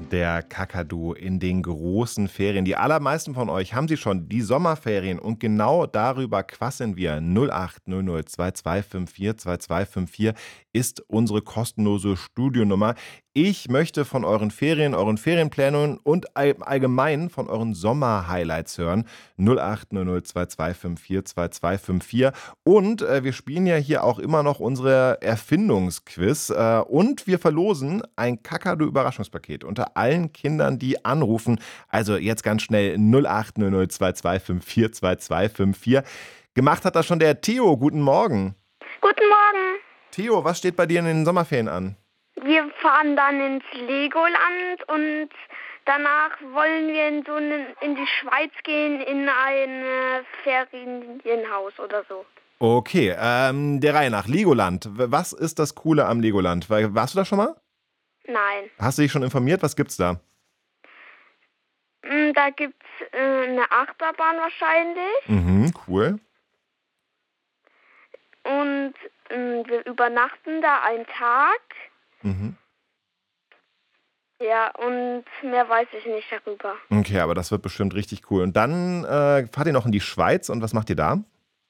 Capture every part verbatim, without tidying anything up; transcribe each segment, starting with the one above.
Der Kakadu in den großen Ferien. Die allermeisten von euch haben sie schon, die Sommerferien. Und genau darüber quasseln wir. null acht null null zwei zwei fünf vier zwei zwei fünf vier ist unsere kostenlose Studionummer. Ich möchte von euren Ferien, euren Ferienplanungen und all- allgemein von euren Sommerhighlights hören. null acht null null zwei zwei fünf vier zwei zwei fünf vier. Und äh, wir spielen ja hier auch immer noch unsere Erfindungsquiz. Äh, und wir verlosen ein Kakadu-Überraschungspaket unter allen Kindern, die anrufen. Also jetzt ganz schnell null acht null null zwei zwei fünf vier zwei zwei fünf vier. Gemacht hat das schon der Theo. Guten Morgen. Guten Morgen. Theo, was steht bei dir in den Sommerferien an? Wir fahren dann ins Legoland und danach wollen wir in so einen, in die Schweiz gehen, in ein äh, Ferienhaus oder so. Okay, ähm, der Reihe nach. Legoland. Was ist das Coole am Legoland? Weil- Warst du da schon mal? Nein. Hast du dich schon informiert? Was gibt's da? Mm, Da gibt's äh, eine Achterbahn wahrscheinlich Mhm, cool. und mm, wir übernachten da einen Tag. Mhm. Ja, und mehr weiß ich nicht darüber. Okay, aber das wird bestimmt richtig cool. Und dann äh, fahrt ihr noch in die Schweiz und was macht ihr da?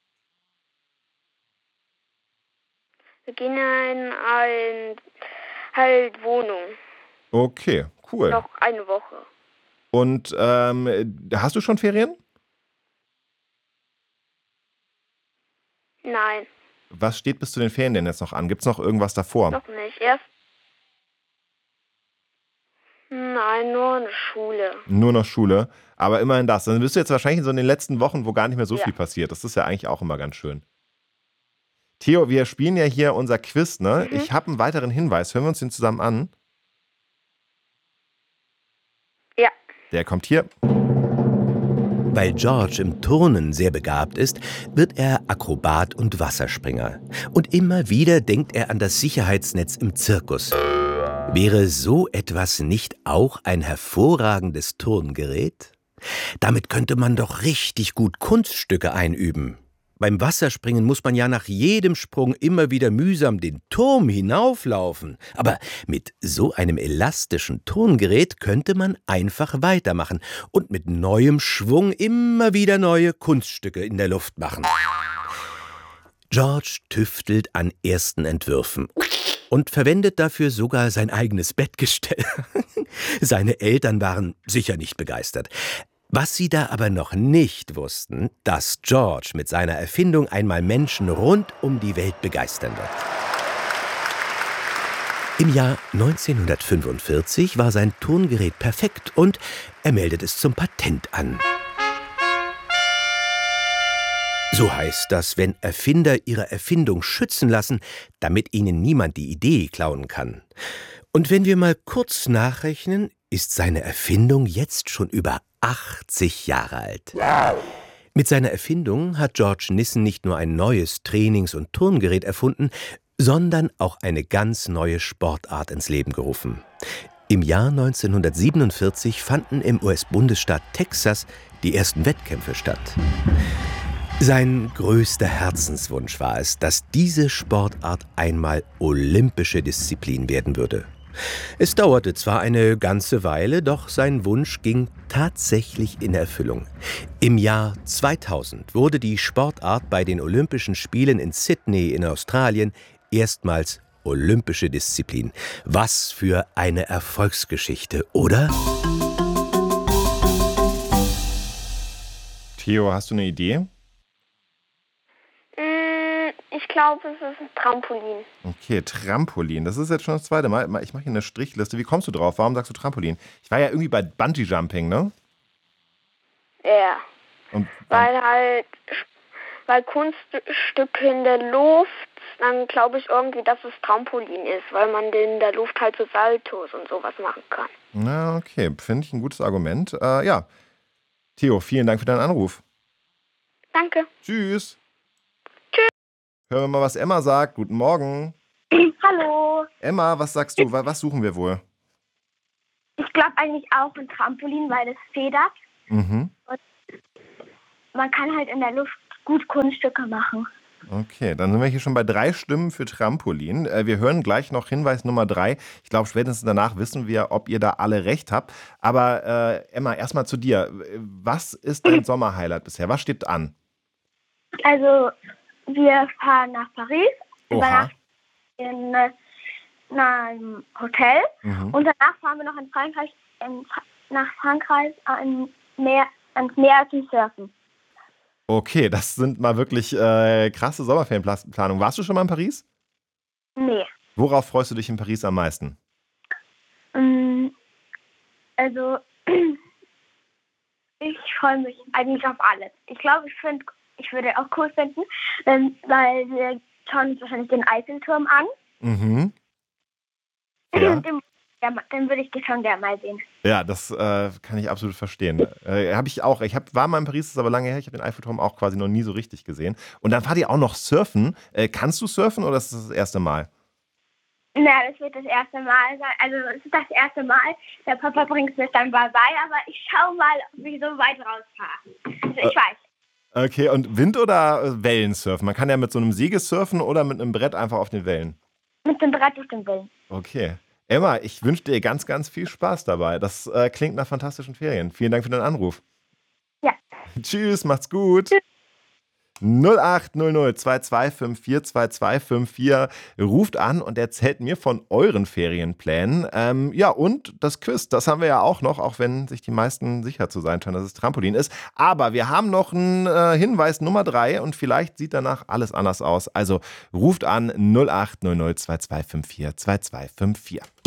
Wir gehen in eine halt Wohnung. Okay, cool. Noch eine Woche. Und ähm, hast du schon Ferien? Nein, Was steht bis zu den Ferien denn jetzt noch an? Gibt's noch irgendwas davor? noch nicht. Erst. Nein, nur eine Schule. Nur noch Schule, aber immerhin das. Dann bist du jetzt wahrscheinlich so in den letzten Wochen, wo gar nicht mehr so Ja. viel passiert. Das ist ja eigentlich auch immer ganz schön. Theo, wir spielen ja hier unser Quiz, ne? Mhm. Ich habe einen weiteren Hinweis. Hören wir uns den zusammen an? Ja. Der kommt hier. Weil George im Turnen sehr begabt ist, wird er Akrobat und Wasserspringer. Und immer wieder denkt er an das Sicherheitsnetz im Zirkus. Wäre so etwas nicht auch ein hervorragendes Turngerät? Damit könnte man doch richtig gut Kunststücke einüben. Beim Wasserspringen muss man ja nach jedem Sprung immer wieder mühsam den Turm hinauflaufen. Aber mit so einem elastischen Turngerät könnte man einfach weitermachen und mit neuem Schwung immer wieder neue Kunststücke in der Luft machen. George tüftelt an ersten Entwürfen und verwendet dafür sogar sein eigenes Bettgestell. Seine Eltern waren sicher nicht begeistert. Was sie da aber noch nicht wussten, dass George mit seiner Erfindung einmal Menschen rund um die Welt begeistern wird. Im Jahr neunzehnhundertfünfundvierzig war sein Turngerät perfekt und er meldet es zum Patent an. So heißt das, wenn Erfinder ihre Erfindung schützen lassen, damit ihnen niemand die Idee klauen kann. Und wenn wir mal kurz nachrechnen, ist seine Erfindung jetzt schon über achtzig Jahre alt. Mit seiner Erfindung hat George Nissen nicht nur ein neues Trainings- und Turngerät erfunden, sondern auch eine ganz neue Sportart ins Leben gerufen. Im Jahr neunzehnhundertsiebenundvierzig fanden im U S-Bundesstaat Texas die ersten Wettkämpfe statt. Sein größter Herzenswunsch war es, dass diese Sportart einmal olympische Disziplin werden würde. Es dauerte zwar eine ganze Weile, doch sein Wunsch ging tatsächlich in Erfüllung. Im Jahr zweitausend wurde die Sportart bei den Olympischen Spielen in Sydney in Australien erstmals olympische Disziplin. Was für eine Erfolgsgeschichte, oder? Theo, hast du eine Idee? Mm, Ich glaube, es ist ein Trampolin. Okay, Trampolin. Das ist jetzt schon das zweite Mal. Ich mache hier eine Strichliste. Wie kommst du drauf? Warum sagst du Trampolin? Ich war ja irgendwie bei Bungee-Jumping, ne? Ja. Und Weil halt, weil Kunststücke in der Luft, dann glaube ich irgendwie, dass es Trampolin ist, weil man in der Luft halt so Saltos und sowas machen kann. na, okay. Finde ich ein gutes Argument. Äh, ja. Theo, vielen Dank für deinen Anruf. Danke. Tschüss. Tschüss. Hören wir mal, was Emma sagt. Guten Morgen. Hallo. Emma, was sagst du? Wa- Was suchen wir wohl? Ich glaube eigentlich auch ein Trampolin, weil es federt. Mhm. Man kann halt in der Luft gut Kunststücke machen. Okay, dann sind wir hier schon bei drei Stimmen für Trampolin. Äh, Wir hören gleich noch Hinweis Nummer drei. Ich glaube, spätestens danach wissen wir, ob ihr da alle recht habt. Aber äh, Emma, erstmal zu dir. Was ist dein Sommerhighlight bisher? Was steht an? Also, wir fahren nach Paris, Oha. übernachten in äh, einem Hotel Mhm. und danach fahren wir noch in Frankreich, in, Fra- nach Frankreich an Meer, ans Meer zum Surfen. Okay, das sind mal wirklich äh, krasse Sommerferienplanungen. Warst du schon mal in Paris? Nee. Worauf freust du dich in Paris am meisten? Mm, Also, ich freue mich eigentlich auf alles. Ich glaube, ich finde, ich würde auch cool finden, wenn, weil wir schauen uns wahrscheinlich den Eiffelturm an. Mhm. Ja. Und den, ja, den würde ich schon gerne mal sehen. Ja, das äh, kann ich absolut verstehen. Äh, habe ich auch. Ich hab, war mal in Paris, das ist aber lange her. Ich habe den Eiffelturm auch quasi noch nie so richtig gesehen. Und dann fahrt ihr auch noch surfen. Äh, kannst du surfen oder ist das das erste Mal? Na, das wird das erste Mal sein. Also, es ist das erste Mal. Der Papa bringt mir dann mal bei, aber ich schau mal, wie ich so weit rausfahre. Also, ich weiß. Okay, und Wind- oder äh, Wellensurfen? Man kann ja mit so einem Segel surfen oder mit einem Brett einfach auf den Wellen. Mit dem Brett auf dem Willen. Okay. Emma, ich wünsche dir ganz, ganz viel Spaß dabei. Das äh, klingt nach fantastischen Ferien. Vielen Dank für den Anruf. Ja. Tschüss, macht's gut. null acht null null zwei zwei fünf vier zwei zwei fünf vier ruft an und erzählt mir von euren Ferienplänen. Ähm, ja, und das Quiz, das haben wir ja auch noch, auch wenn sich die meisten sicher zu sein scheinen, dass es Trampolin ist. Aber wir haben noch einen äh, Hinweis Nummer drei und vielleicht sieht danach alles anders aus. Also ruft an null acht null null zwei zwei fünf vier zwei zwei fünf vier.